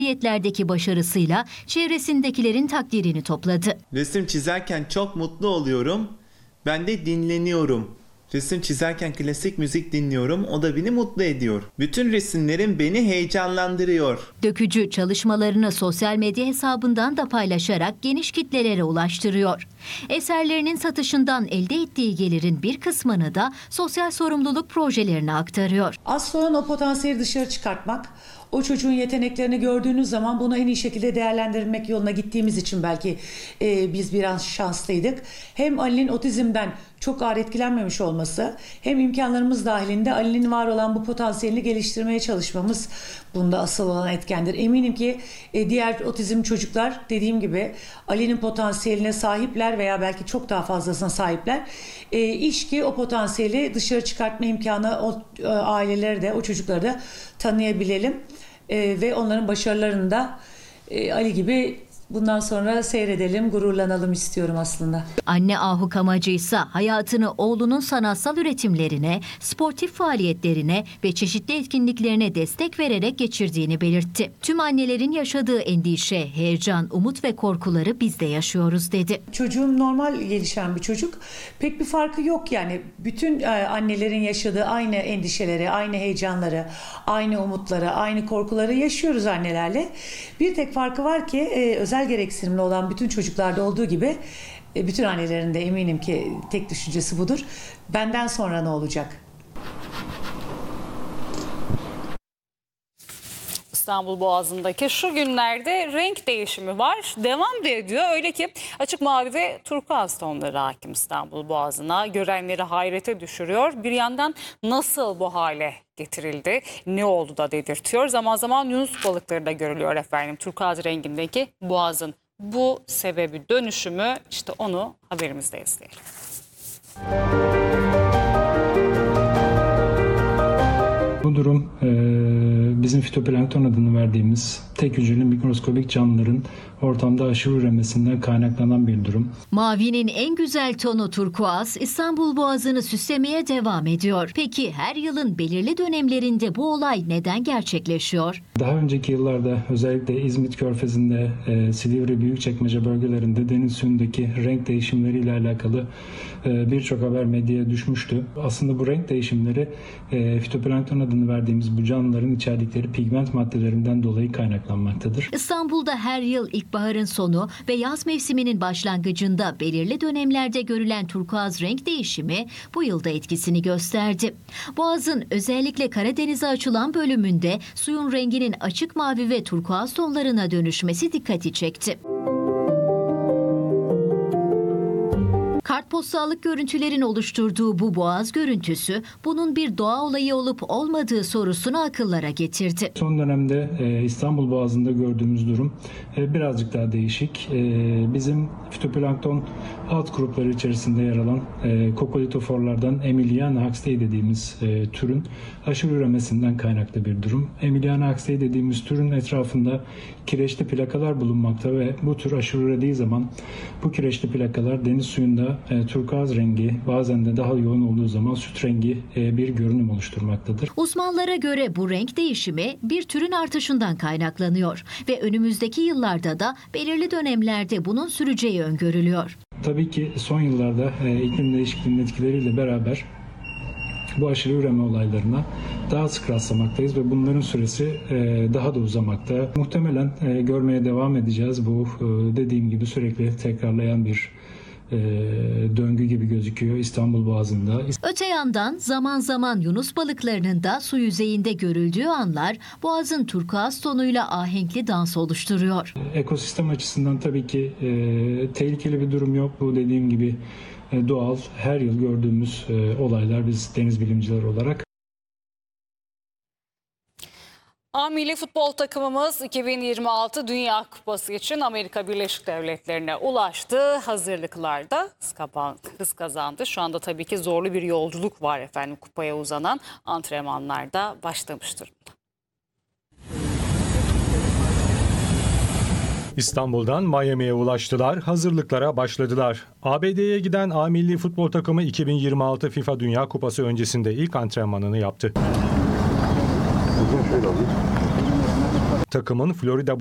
faaliyetlerdeki başarısıyla çevresindekilerin takdirini topladı. Resim çizerken çok mutlu oluyorum. Ben de dinleniyorum. Resim çizerken klasik müzik dinliyorum. O da beni mutlu ediyor. Bütün resimlerim beni heyecanlandırıyor. Dökücü çalışmalarını sosyal medya hesabından da paylaşarak geniş kitlelere ulaştırıyor. Eserlerinin satışından elde ettiği gelirin bir kısmını da sosyal sorumluluk projelerine aktarıyor. Asıl olan o potansiyeli dışarı çıkartmak. O çocuğun yeteneklerini gördüğünüz zaman bunu en iyi şekilde değerlendirmek yoluna gittiğimiz için belki biz biraz şanslıydık. Hem Ali'nin otizmden çok ağır etkilenmemiş olması, hem imkanlarımız dahilinde Ali'nin var olan bu potansiyelini geliştirmeye çalışmamız bunda asıl olan etkendir. Eminim ki diğer otizm çocuklar dediğim gibi Ali'nin potansiyeline sahipler veya belki çok daha fazlasına sahipler. İş ki o potansiyeli dışarı çıkartma imkanı o aileleri de o çocukları da tanıyabilelim. Ve onların başarılarını da Ali gibi bundan sonra seyredelim, gururlanalım istiyorum aslında. Anne Ahu Kamacı ise hayatını oğlunun sanatsal üretimlerine, sportif faaliyetlerine ve çeşitli etkinliklerine destek vererek geçirdiğini belirtti. Tüm annelerin yaşadığı endişe, heyecan, umut ve korkuları biz de yaşıyoruz dedi. Çocuğum normal gelişen bir çocuk. Pek bir farkı yok yani. Bütün annelerin yaşadığı aynı endişeleri, aynı heyecanları, aynı umutları, aynı korkuları yaşıyoruz annelerle. Bir tek farkı var ki özel gereksinimli olan bütün çocuklarda olduğu gibi bütün annelerin de eminim ki tek düşüncesi budur. Benden sonra ne olacak? İstanbul Boğazı'ndaki şu günlerde renk değişimi var. Devam da ediyor. Öyle ki açık mavi ve turkuaz tonları hakim İstanbul Boğazı'na. Görenleri hayrete düşürüyor. Bir yandan nasıl bu hale getirildi, ne oldu da dedirtiyor. Zaman zaman yunus balıkları da görülüyor efendim. Turkuaz rengindeki boğazın bu sebebi, dönüşümü, işte onu haberimizde izleyelim. Bu durum bizim fitoplankton adını verdiğimiz tek hücreli mikroskobik canlıların ortamda aşırı üremesinden kaynaklanan bir durum. Mavinin en güzel tonu turkuaz İstanbul Boğazı'nı süslemeye devam ediyor. Peki her yılın belirli dönemlerinde bu olay neden gerçekleşiyor? Daha önceki yıllarda özellikle İzmit Körfezi'nde, Silivri, Büyükçekmece bölgelerinde deniz suyundaki renk değişimleriyle alakalı birçok haber medyaya düşmüştü. Aslında bu renk değişimleri fitoplankton adını verdiğimiz bu canlıların içerdikleri pigment maddelerinden dolayı kaynaklanmaktadır. İstanbul'da her yıl ilkbaharın sonu ve yaz mevsiminin başlangıcında belirli dönemlerde görülen turkuaz renk değişimi bu yılda etkisini gösterdi. Boğaz'ın özellikle Karadeniz'e açılan bölümünde suyun renginin açık mavi ve turkuaz tonlarına dönüşmesi dikkati çekti. Kartpostallık görüntülerin oluşturduğu bu boğaz görüntüsü bunun bir doğa olayı olup olmadığı sorusunu akıllara getirdi. Son dönemde İstanbul Boğazı'nda gördüğümüz durum birazcık daha değişik. Bizim fitoplankton alt grupları içerisinde yer alan kokolitoforlardan Emiliana huxley dediğimiz türün aşırı üremesinden kaynaklı bir durum. Emiliana huxley dediğimiz türün etrafında kireçli plakalar bulunmakta ve bu tür aşırı ürediği zaman bu kireçli plakalar deniz suyunda turkuaz rengi, bazen de daha yoğun olduğu zaman süt rengi bir görünüm oluşturmaktadır. Uzmanlara göre bu renk değişimi bir türün artışından kaynaklanıyor ve önümüzdeki yıllarda da belirli dönemlerde bunun süreceği öngörülüyor. Tabii ki son yıllarda iklim değişikliğinin etkileriyle beraber bu aşırı üreme olaylarına daha sık rastlamaktayız ve bunların süresi daha da uzamakta. Muhtemelen görmeye devam edeceğiz. Bu dediğim gibi sürekli tekrarlayan bir döngü gibi gözüküyor İstanbul Boğazı'nda. Öte yandan zaman zaman yunus balıklarının da su yüzeyinde görüldüğü anlar boğazın turkuaz tonuyla ahenkli dans oluşturuyor. Ekosistem açısından tabii ki tehlikeli bir durum yok. Bu dediğim gibi doğal, her yıl gördüğümüz olaylar biz deniz bilimciler olarak. A milli futbol takımımız 2026 Dünya Kupası için Amerika Birleşik Devletleri'ne ulaştı. Hazırlıklarda hız kazandı. Şu anda tabii ki zorlu bir yolculuk var efendim. Kupaya uzanan antrenmanlar da başlamış durumda. İstanbul'dan Miami'ye ulaştılar, hazırlıklara başladılar. ABD'ye giden A milli futbol takımı 2026 FIFA Dünya Kupası öncesinde ilk antrenmanını yaptı. Takımın Florida